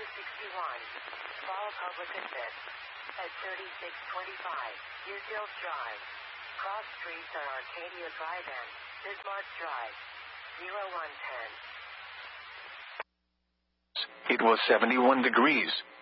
Fall Public Assist. At 3625 Deerfield Drive. Cross streets are Arcadia Drive and Bismarck Drive. 0110. It was 71 degrees.